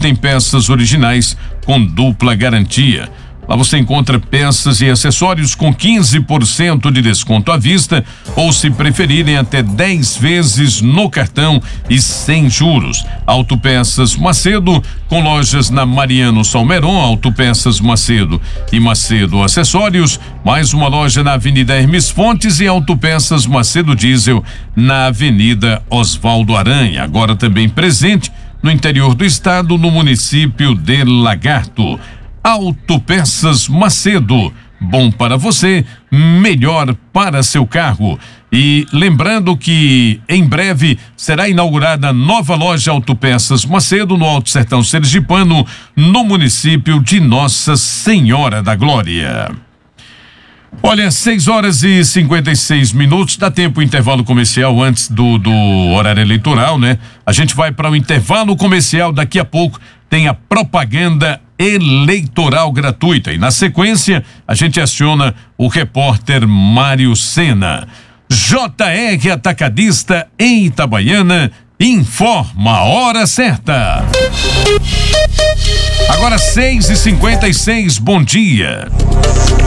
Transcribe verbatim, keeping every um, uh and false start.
tem peças originais com dupla garantia. Lá você encontra peças e acessórios com quinze por cento de desconto à vista ou, se preferirem, até dez vezes no cartão e sem juros. Autopeças Macedo, com lojas na Mariano Salmeron, Autopeças Macedo e Macedo Acessórios, mais uma loja na Avenida Hermes Fontes e Autopeças Macedo Diesel na Avenida Osvaldo Aranha. Agora também presente no interior do estado, no município de Lagarto. Autopeças Macedo, bom para você, melhor para seu carro. E lembrando que em breve será inaugurada a nova loja Autopeças Macedo no Alto Sertão Sergipano, no município de Nossa Senhora da Glória. Olha, seis horas e cinquenta e seis minutos, dá tempo o intervalo comercial antes do, do horário eleitoral, né? A gente vai para o intervalo comercial, daqui a pouco tem a propaganda eleitoral gratuita e na sequência a gente aciona o repórter Mário Sena. J R Atacadista em Itabaiana informa a hora certa. Agora seis e cinquenta e seis, bom dia.